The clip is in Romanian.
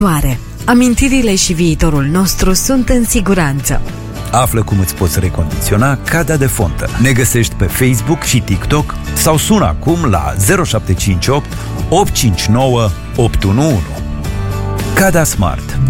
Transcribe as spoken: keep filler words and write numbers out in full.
Amintirile și viitorul nostru sunt în siguranță. Află cum îți poți recondiționa cada de fontă. Ne găsești pe Facebook și TikTok sau sună acum la zero șapte cinci opt opt cinci nouă opt unu unu. Cada Smart.